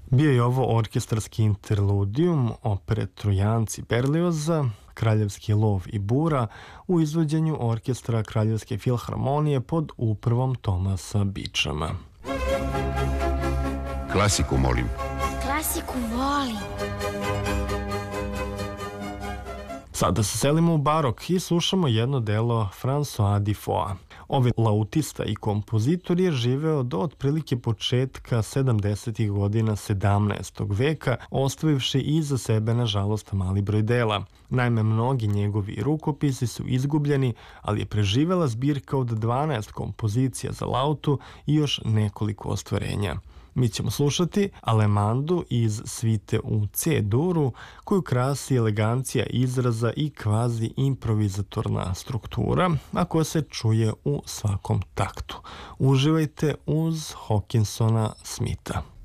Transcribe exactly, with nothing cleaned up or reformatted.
Bio je ovo orkestarski interludijum opere Trojanci Berlioza, Kraljevski lov i bura u izvođenju orkestra Kraljevske filharmonije pod upravom Tomasa Bičama. Klasiku molim. Klasiku volim. Sada se selimo u barok i slušamo jedno delo François Diffoa. Ovaj lautista i kompozitor je živeo do otprilike početka sedamdesetih godina sedamnaestog veka, ostavivši iza sebe, nažalost, mali broj dela. Naime, mnogi njegovi rukopisi su izgubljeni, ali je preživela zbirka od dvanaest kompozicija za lautu i još nekoliko ostvarenja. Mi ćemo slušati Alemandu iz svite u C-duru, koju krasi elegancija izraza i kvazi improvizatorna struktura, a koja se čuje u svakom taktu. Uživajte uz Hawkinsona Smitha.